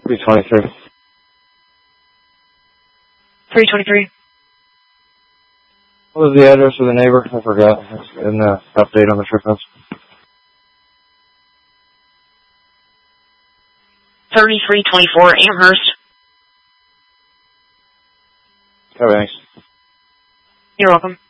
323. 323. What was the address of the neighbor? I forgot. In the update on the trip notes. 3324 Amherst. Okay, thanks. You're welcome.